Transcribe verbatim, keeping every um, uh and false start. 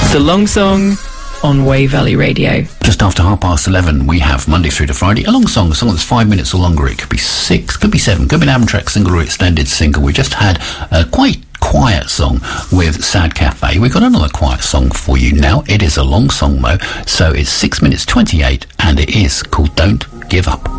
The Long Song on Wave Valley Radio. Just after half past eleven, we have Monday through to Friday a long song, a song that's five minutes or longer. It could be six, could be seven, could be an album track single or extended single. We just had a quite quiet song with Sad Cafe. We've got another quiet song for you now. It is a long song, Mo, so it's six minutes twenty-eight, and it is called Don't Give Up.